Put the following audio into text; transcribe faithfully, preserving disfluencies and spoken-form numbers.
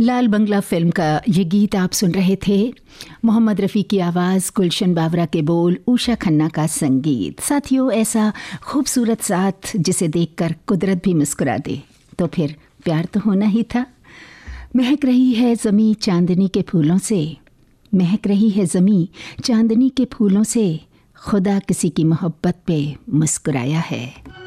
Lal Bangla film का ये गीत आप सुन रहे थे। मोहम्मद रफ़ी की आवाज़, गुलशन बावरा के बोल, उषा खन्ना का संगीत। साथियों, ऐसा खूबसूरत साथ जिसे देखकर कुदरत भी मुस्कुरा दे तो फिर प्यार तो होना ही था। महक रही है ज़मीं चांदनी के फूलों से, महक रही है ज़मीं चांदनी के फूलों से, खुदा किसी की मोहब्बत पे मुस्कुराया है।